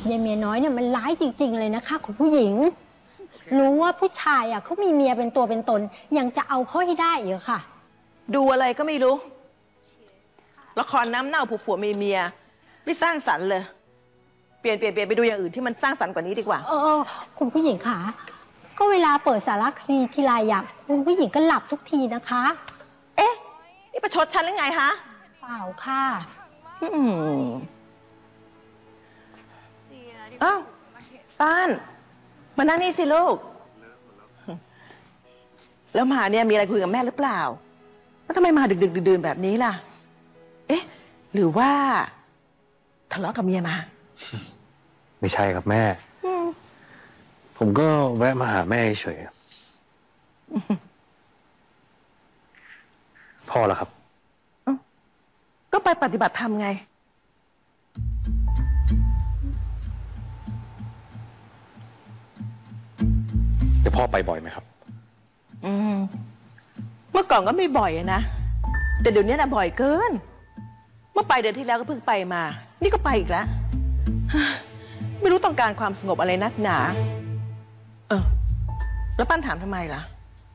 ยายเมียน้อยเนี่ยมันร้ายจริงๆเลยนะคะคุณผู้หญิงรู้ว่าผู้ชายอ่ะเขามีเมียเป็นตัวเป็นตนยังจะเอาเขาให้ได้อีกค่ะดูอะไรก็ไม่รู้ละครน้ำเน่าผัวเมียไม่สร้างสรรค์เลยเปลี่ยนไปดูอย่างอื่นที่มันสร้างสรรค์กว่านี้ดีกว่าคุณผู้หญิงค่ะก็เวลาเปิดสารคดีทีไรอ่ะคุณผู้หญิงก็หลับทุกทีนะคะเอ๊ะนี่ประชดฉันหรือไงฮะเปล่าค่ะอ้าวป้านมานั่งนี่สิลูกแล้วมาเนี่ยมีอะไรคุยกับแม่หรือเปล่าแล้วทำไมมาดึกดื่นแบบนี้ล่ะเอ๊ะหรือว่าทะเลาะกับเมียมาไม่ใช่ครับแม่ผมก็แวะมาหาแม่เฉยพ่อละครับก็ไปปฏิบัติธรรมไงแต่พ่อไปบ่อยไหมครับเมื่อก่อนก็ไม่บ่อยนะแต่เดี๋ยวนี้นะบ่อยเกินเมื่อไปเดือนที่แล้วก็เพิ่งไปมานี่ก็ไปอีกแล้วไม่รู้ต้องการความสงบอะไรนักหนาแล้วปั้นถามทำไมล่ะ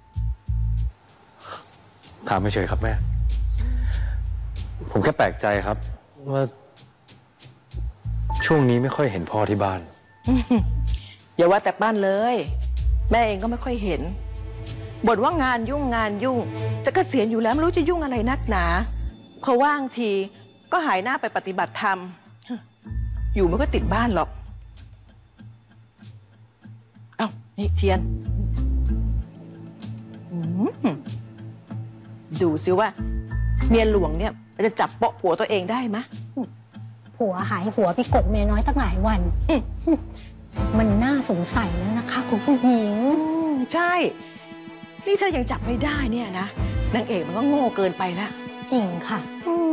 ถามไม่เฉยครับแม่ผมแค่แปลกใจครับว่าช่วงนี้ไม่ค่อยเห็นพ่อที่บ้านอย่าว่าแต่ปั้นเลยแม่เองก็ไม่ค่อยเห็นบ่นว่างานยุ่งจะเกษียณอยู่แล้วไม่รู้จะยุ่งอะไรนักหนาพอว่างทีก็หายหน้าไปปฏิบัติธรรมอยู่ไม่ก็ติดบ้านหรอกเอ้านี่เทียนดูซิว่าเมียหลวงเนี่ยจะจับโปะผัวตัวเองได้ไหมผัวหายหัวไปกกเมียน้อยตั้งหลายวันมันน่าสงสัยแล้วนะคะคุณผู้หญิงใช่นี่ถ้ายังจับไม่ได้เนี่ยนะนางเอกมันก็โง่เกินไปแล้วจริงค่ะ